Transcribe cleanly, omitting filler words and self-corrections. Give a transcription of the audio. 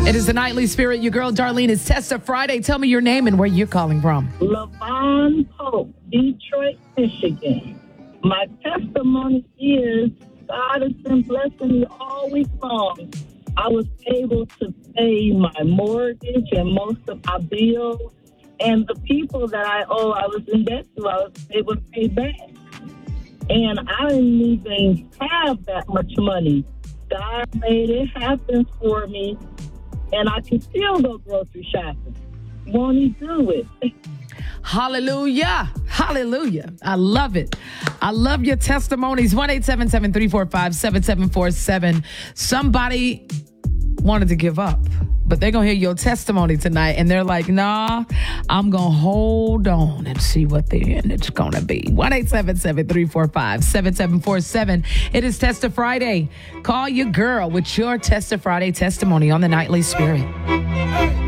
It is the Nightly Spirit. Your girl, Darlene, is Testa Friday. Tell me your name and where you're calling from. Lavon Pope, Detroit, Michigan. My testimony is God has been blessing me all week long. I was able to pay my mortgage and most of my bills. And the people that I was in debt to, I was able to pay back. And I didn't even have that much money. God made it happen for me. And I can still go grocery shopping. Won't he do it? Hallelujah. Hallelujah. I love it. I love your testimonies. 1-877-345-7747. Somebody wanted to give up, but they're going to hear your testimony tonight, and they're like, nah, I'm going to hold on and see what the end it's going to be. 1-877-345-7747. It is Testa Friday. Call your girl with your Testa Friday testimony on the Nightly Spirit.